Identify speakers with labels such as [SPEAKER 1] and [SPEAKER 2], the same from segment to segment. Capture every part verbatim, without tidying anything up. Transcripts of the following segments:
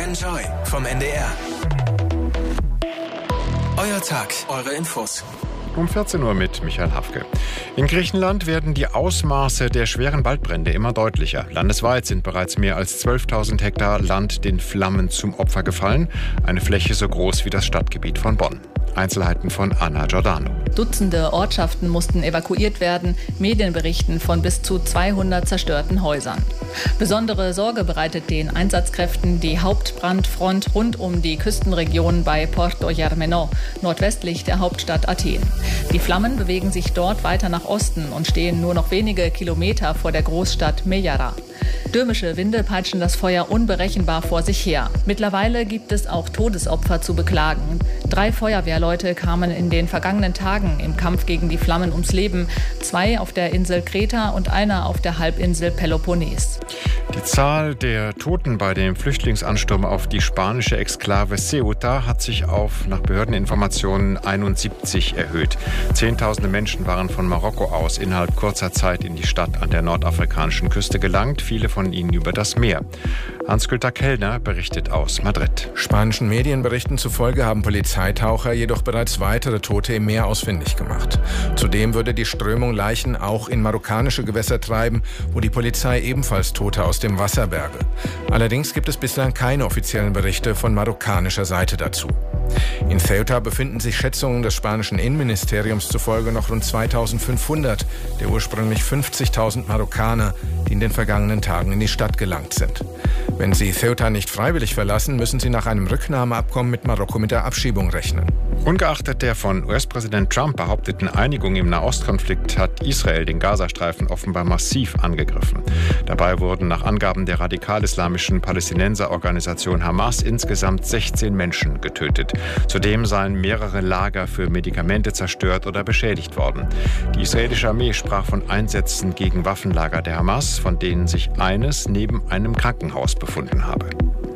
[SPEAKER 1] Enjoy vom N D R. Euer Tag, eure Infos.
[SPEAKER 2] Um vierzehn Uhr mit Michael Hafke. In Griechenland werden die Ausmaße der schweren Waldbrände immer deutlicher. Landesweit sind bereits mehr als zwölftausend Hektar Land den Flammen zum Opfer gefallen. Eine Fläche so groß wie das Stadtgebiet von Bonn. Einzelheiten von Anna Giordano.
[SPEAKER 3] Dutzende Ortschaften mussten evakuiert werden. Medien berichten von bis zu zweihundert zerstörten Häusern. Besondere Sorge bereitet den Einsatzkräften die Hauptbrandfront rund um die Küstenregion bei Porto Germano, nordwestlich der Hauptstadt Athen. Die Flammen bewegen sich dort weiter nach Osten und stehen nur noch wenige Kilometer vor der Großstadt Mejara. Stürmische Winde peitschen das Feuer unberechenbar vor sich her. Mittlerweile gibt es auch Todesopfer zu beklagen. Drei Feuerwehrleute kamen in den vergangenen Tagen im Kampf gegen die Flammen ums Leben. Zwei auf der Insel Kreta und einer auf der Halbinsel Peloponnes.
[SPEAKER 2] Die Zahl der Toten bei dem Flüchtlingsansturm auf die spanische Exklave Ceuta hat sich auf, nach Behördeninformationen, einundsiebzig erhöht. Zehntausende Menschen waren von Marokko aus innerhalb kurzer Zeit in die Stadt an der nordafrikanischen Küste gelangt, viele von ihnen über das Meer. Hans-Günther Kellner berichtet aus Madrid.
[SPEAKER 4] Spanischen Medienberichten zufolge haben Polizeitaucher jedoch bereits weitere Tote im Meer ausfindig gemacht. Zudem würde die Strömung Leichen auch in marokkanische Gewässer treiben, wo die Polizei ebenfalls Tote aus dem Wasser berge. Allerdings gibt es bislang keine offiziellen Berichte von marokkanischer Seite dazu. In Ceuta befinden sich Schätzungen des spanischen Innenministeriums zufolge noch rund zweitausendfünfhundert der ursprünglich fünfzigtausend Marokkaner, die in den vergangenen Tagen in die Stadt gelangt sind. Wenn sie Ceuta nicht freiwillig verlassen, müssen sie nach einem Rücknahmeabkommen mit Marokko mit der Abschiebung rechnen.
[SPEAKER 2] Ungeachtet der von U S-Präsident Trump behaupteten Einigung im Nahostkonflikt hat Israel den Gazastreifen offenbar massiv angegriffen. Dabei wurden nach Angaben der radikal-islamischen Palästinenserorganisation Hamas insgesamt sechzehn Menschen getötet. Zudem seien mehrere Lager für Medikamente zerstört oder beschädigt worden. Die israelische Armee sprach von Einsätzen gegen Waffenlager der Hamas, von denen sich eines neben einem Krankenhaus befunden habe.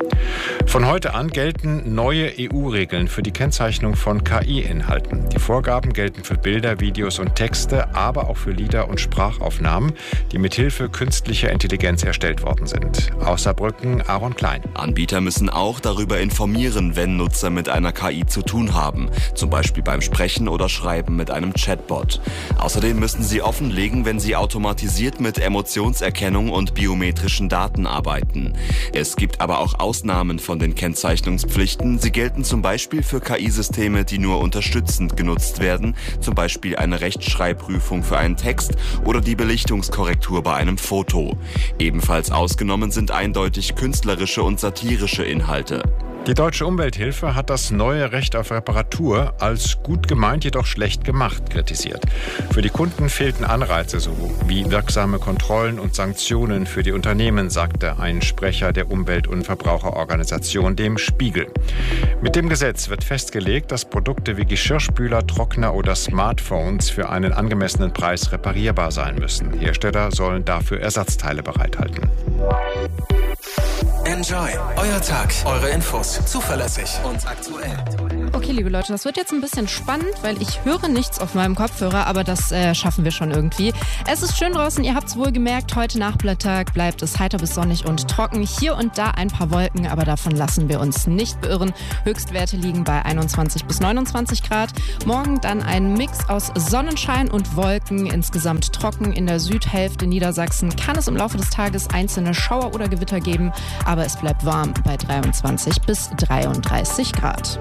[SPEAKER 2] Von heute an gelten neue E U-Regeln für die Kennzeichnung von K I-Inhalten. Die Vorgaben gelten für Bilder, Videos und Texte, aber auch für Lieder und Sprachaufnahmen, die mithilfe künstlicher Intelligenz erstellt worden sind. Aus Saarbrücken, Aaron Klein.
[SPEAKER 5] Anbieter müssen auch darüber informieren, wenn Nutzer mit einer K I zu tun haben, zum Beispiel beim Sprechen oder Schreiben mit einem Chatbot. Außerdem müssen sie offenlegen, wenn sie automatisiert mit Emotionserkennung und biometrischen Daten arbeiten. Es gibt aber auch Ausnahmen von den Kennzeichnungspflichten. Sie gelten zum Beispiel für K I-Systeme, die nur unterstützend genutzt werden, zum Beispiel eine Rechtschreibprüfung für einen Text oder die Belichtungskorrektur bei einem Foto. Ebenfalls ausgenommen sind eindeutig künstlerische und satirische Inhalte.
[SPEAKER 2] Die Deutsche Umwelthilfe hat das neue Recht auf Reparatur als gut gemeint, jedoch schlecht gemacht kritisiert. Für die Kunden fehlten Anreize sowie wirksame Kontrollen und Sanktionen für die Unternehmen, sagte ein Sprecher der Umwelt- und Verbraucherorganisation dem Spiegel. Mit dem Gesetz wird festgelegt, dass Produkte wie Geschirrspüler, Trockner oder Smartphones für einen angemessenen Preis reparierbar sein müssen. Hersteller sollen dafür Ersatzteile bereithalten.
[SPEAKER 1] Enjoy. Euer Tag, eure Infos. Zuverlässig und aktuell.
[SPEAKER 6] Okay, liebe Leute, das wird jetzt ein bisschen spannend, weil ich höre nichts auf meinem Kopfhörer, aber das äh, schaffen wir schon irgendwie. Es ist schön draußen, ihr habt es wohl gemerkt, heute Nachmittag bleibt es heiter bis sonnig und trocken. Hier und da ein paar Wolken, aber davon lassen wir uns nicht beirren. Höchstwerte liegen bei einundzwanzig bis neunundzwanzig Grad. Morgen dann ein Mix aus Sonnenschein und Wolken, insgesamt trocken. In der Südhälfte Niedersachsen kann es im Laufe des Tages einzelne Schauer oder Gewitter geben, aber es bleibt warm bei dreiundzwanzig bis dreiunddreißig Grad.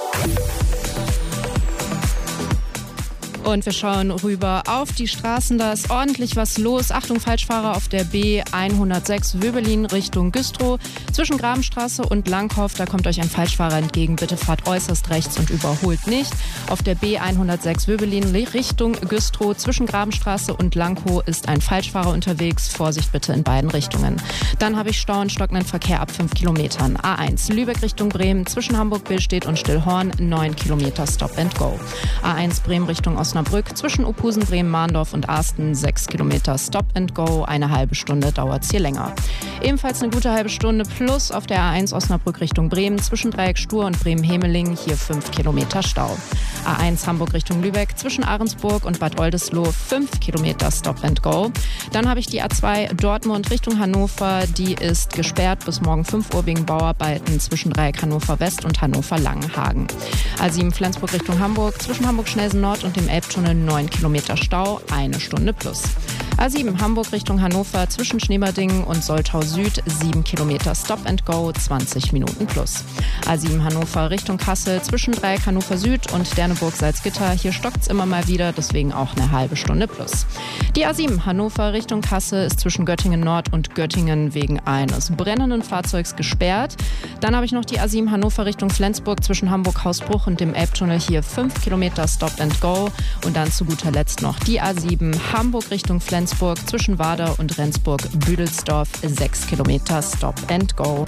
[SPEAKER 6] Und wir schauen rüber auf die Straßen, da ist ordentlich was los. Achtung, Falschfahrer auf der B hundertsechs Wöbelin Richtung Güstrow. Zwischen Grabenstraße und Langhoff, da kommt euch ein Falschfahrer entgegen. Bitte fahrt äußerst rechts und überholt nicht. Auf der B hundertsechs Wöbelin Richtung Güstrow. Zwischen Grabenstraße und Langhoff ist ein Falschfahrer unterwegs. Vorsicht bitte in beiden Richtungen. Dann habe ich Stau und stockenden Verkehr ab fünf Kilometern. A eins Lübeck Richtung Bremen. Zwischen Hamburg-Billstedt und Stillhorn neun Kilometer Stop and Go. A eins Bremen Richtung Osnabrück. Osnabrück zwischen Opusen, Bremen, Mahndorf und Asten sechs Kilometer Stop and Go. Eine halbe Stunde dauert es hier länger. Ebenfalls eine gute halbe Stunde plus auf der A eins Osnabrück Richtung Bremen zwischen Dreieck Stur und Bremen-Hemeling. Hier fünf Kilometer Stau. A eins Hamburg Richtung Lübeck zwischen Ahrensburg und Bad Oldesloe fünf Kilometer Stop and Go. Dann habe ich die A zwei Dortmund Richtung Hannover. Die ist gesperrt bis morgen fünf Uhr wegen Bauarbeiten zwischen Dreieck Hannover West und Hannover Langenhagen. A sieben Flensburg Richtung Hamburg zwischen Hamburg-Schnelsen Nord und dem Elbtunnel neun Kilometer Stau, eine Stunde plus. A sieben Hamburg Richtung Hannover zwischen Schneeberdingen und Soltau Süd sieben Kilometer Stop and Go, zwanzig Minuten plus. A sieben Hannover Richtung Kassel zwischen Dreieck Hannover Süd und Derneburg-Salzgitter. Hier stockt's immer mal wieder, deswegen auch eine halbe Stunde plus. Die A sieben Hannover Richtung Kassel ist zwischen Göttingen Nord und Göttingen wegen eines brennenden Fahrzeugs gesperrt. Dann habe ich noch die A sieben Hannover Richtung Flensburg zwischen Hamburg-Hausbruch und dem Elbtunnel. Hier fünf Kilometer Stop and Go. Und dann zu guter Letzt noch die A sieben Hamburg Richtung Flensburg zwischen Wader und Rendsburg-Büdelsdorf sechs Kilometer Stop and Go.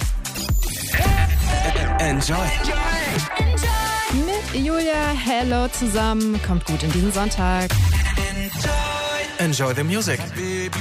[SPEAKER 1] Enjoy.
[SPEAKER 6] Mit Julia, hello zusammen. Kommt gut in diesen Sonntag.
[SPEAKER 1] Enjoy the music.